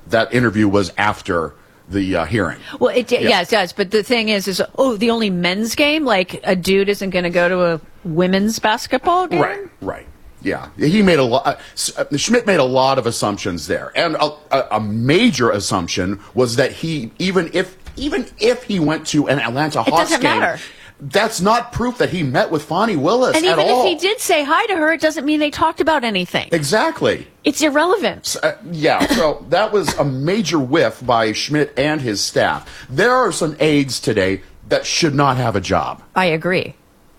that interview was after the hearing. Well, yes, it does. But the thing is the only men's game? Like, a dude isn't going to go to a women's basketball game? Right. Yeah, he made a lot. Schmidt made a lot of assumptions there, and a major assumption was that he, even if he went to an Atlanta Hawks game, matter. That's not proof that he met with Fonnie Willis and at all. And even if he did say hi to her, it doesn't mean they talked about anything. Exactly. It's irrelevant. So that was a major whiff by Schmidt and his staff. There are some aides today that should not have a job. I agree.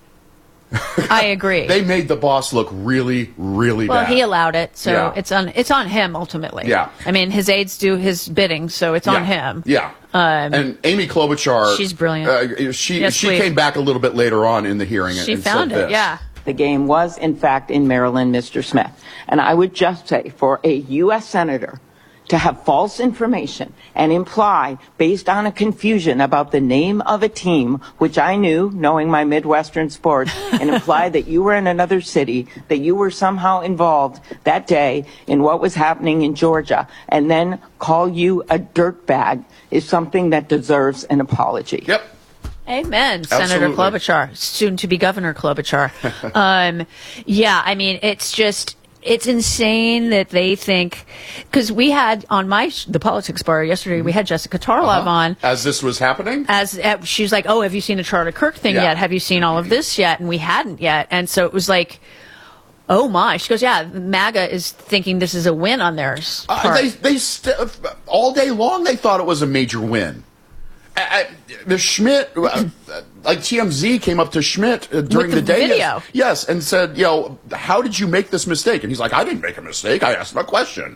They made the boss look really, really bad. Well, he allowed it, so it's on him ultimately. Yeah. I mean, his aides do his bidding, so it's on him. Yeah. And Amy Klobuchar, she's brilliant. She came back a little bit later on in the hearing. She and found said it. this. Yeah. The game was, in fact, in Maryland, Mr. Smith. And I would just say, for a U.S. senator to have false information and imply, based on a confusion about the name of a team, which I knew, knowing my Midwestern sports, and imply that you were in another city, that you were somehow involved that day in what was happening in Georgia, and then call you a dirtbag is something that deserves an apology. Yep. Amen, Absolutely. Senator Klobuchar, soon to be Governor Klobuchar. I mean, it's insane that they think, because we had on the Politics Bar yesterday, we had Jessica Tarlov on. As this was happening? She was like, oh, have you seen the Charlie Kirk thing yet? Have you seen all of this yet? And we hadn't yet. And so it was like, oh my. She goes, yeah, MAGA is thinking this is a win on theirs. All day long they thought it was a major win. The Schmidt, like TMZ came up to Schmidt during the day. Video. Yes, and said, how did you make this mistake? And he's like, I didn't make a mistake. I asked him a question.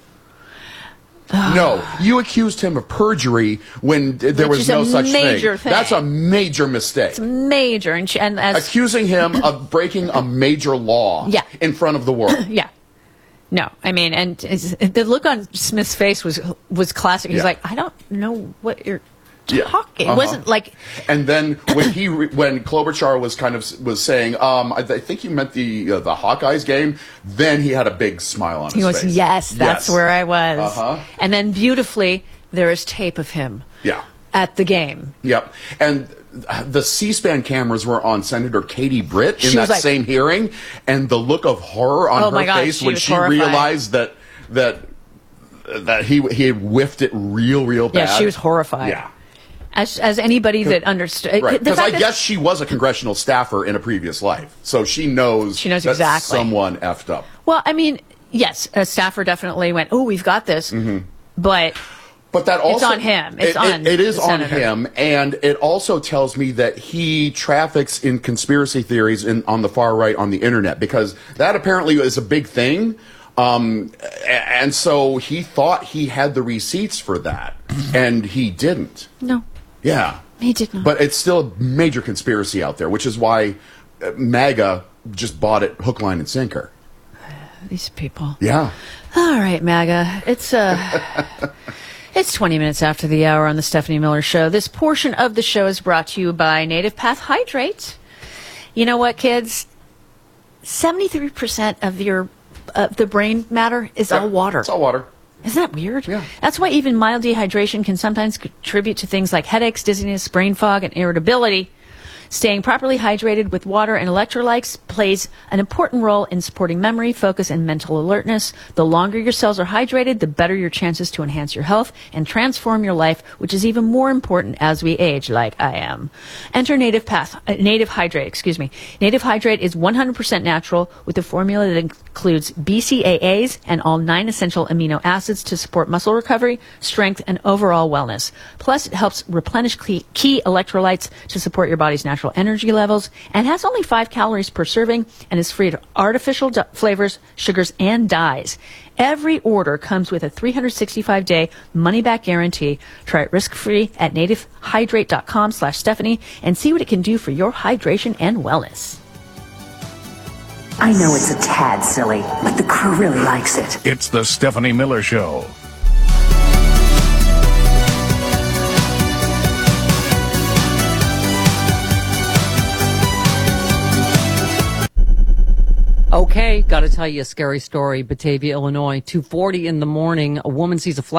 No, you accused him of perjury when there was no such thing. That's a major mistake. It's major. And as accusing him of breaking a major law in front of the world. Yeah. No, I mean, and the look on Smith's face was classic. He's like, I don't know what you're talking. It wasn't like. And then when Klobuchar was saying, I think you meant the Hawkeyes game. Then he had a big smile on his face. He goes, yes, that's where I was. And then beautifully, there is tape of him. Yeah. At the game. Yep. And the C-SPAN cameras were on Senator Katie Britt in that same hearing, and the look of horror on her face when she realized that he had whiffed it real bad. Yeah, she was horrified. Yeah. As anybody that understood, right? Because I guess she was a congressional staffer in a previous life, so she knows that exactly someone effed up. Well, I mean, yes, a staffer definitely went, "Oh, we've got this," but that also, it's on him. It is on him, and it also tells me that he traffics in conspiracy theories on the far right on the internet, because that apparently is a big thing. And so he thought he had the receipts for that, and he didn't. No. Yeah. He did not. But it's still a major conspiracy out there, which is why MAGA just bought it hook, line, and sinker. These people. Yeah. All right, MAGA. It's 20 minutes after the hour on the Stephanie Miller Show. This portion of the show is brought to you by Native Path Hydrate. You know what, kids? 73% of the brain matter is all water. It's all water. Isn't that weird? Yeah. That's why even mild dehydration can sometimes contribute to things like headaches, dizziness, brain fog, and irritability. Staying properly hydrated with water and electrolytes plays an important role in supporting memory, focus, and mental alertness. The longer your cells are hydrated, the better your chances to enhance your health and transform your life, which is even more important as we age, like I am. Enter Native Hydrate. Native Hydrate is 100% natural with a formula that includes BCAAs and all 9 essential amino acids to support muscle recovery, strength, and overall wellness. Plus, it helps replenish key electrolytes to support your body's natural energy levels, and has only 5 calories per serving, and is free of artificial flavors, sugars, and dyes. Every order comes with a 365-day money-back guarantee. Try it risk-free at nativehydrate.com/Stephanie and see what it can do for your hydration and wellness. I know it's a tad silly, but the crew really likes it. It's the Stephanie Miller Show. Okay, got to tell you a scary story. Batavia, Illinois, 2:40 in the morning. A woman sees a